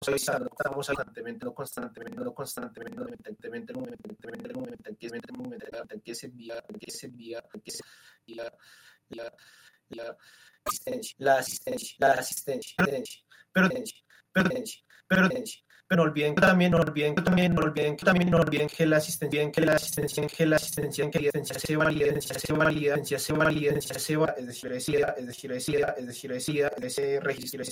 avisando, estamos constantemente el momento en que se envía la asistencia, pero no olviden que la asistencia se valida, ese registro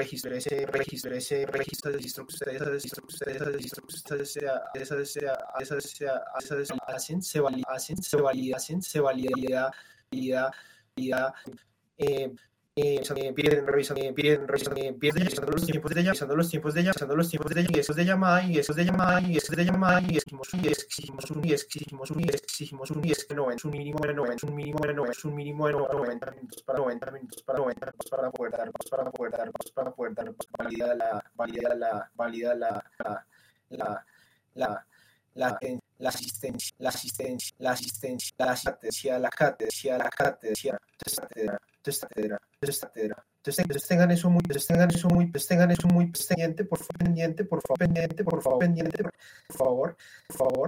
se valida, revisando los tiempos de llamada y exigimos un mínimo de 90 minutos para poder dar la asistencia, la cátedra. Entonces tengan eso muy pendiente, por favor.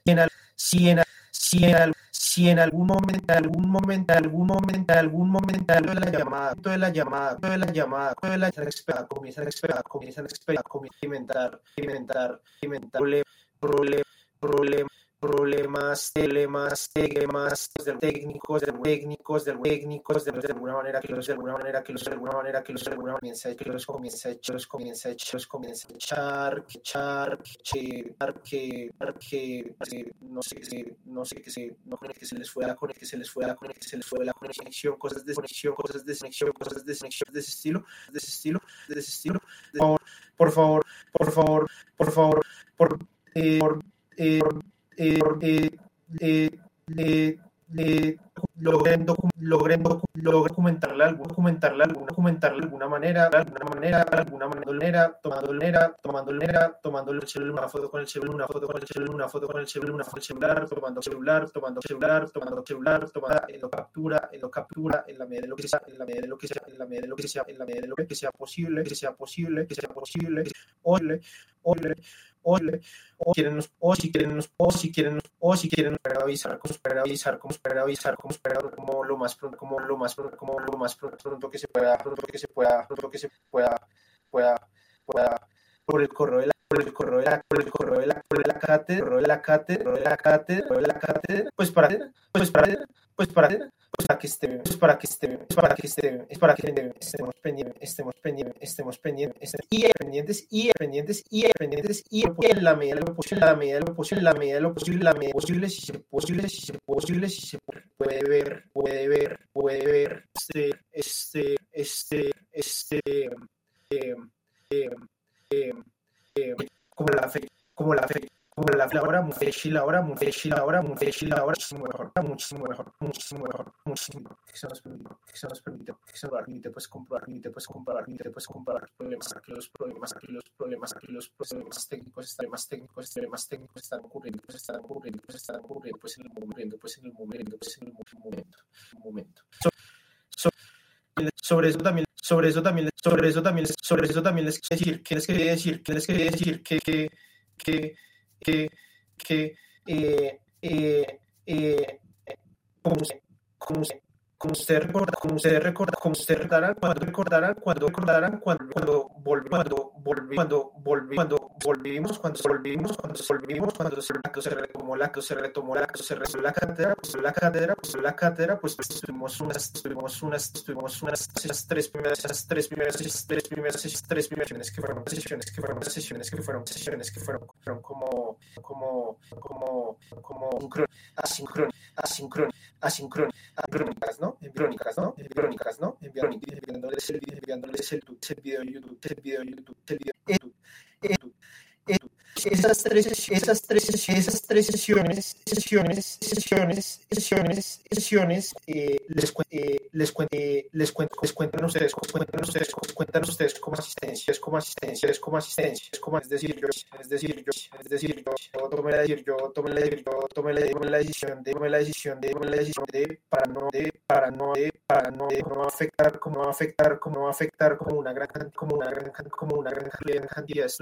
Si en algún momento de la llamada comienzan a experimentar problemas técnicos de alguna manera que los comienza a echar no sé que se les fue la conexión, cosas de ese estilo. Por favor, logren documentarla de alguna manera, tomando una foto con el celular, lo captura en la medida de lo que sea posible, si quieren avisar como lo más pronto que se pueda por el correo de la cátedra, pues para que estemos pendientes y en la medida de lo posible, si se puede ver como la hora, muchísimo mejor. Que se nos permite pues comparar los problemas técnicos están ocurriendo pues en el momento. Sobre eso también les quería decir como ustedes recordarán cuando volvimos, cuando se retomó la cátedra, pues tuvimos unas tres primeras sesiones que fueron como asincrónicas, ¿no? Enviándoles el video de YouTube. cuentan ustedes como yo tomé la decisión de para no afectar como una gran cantidad de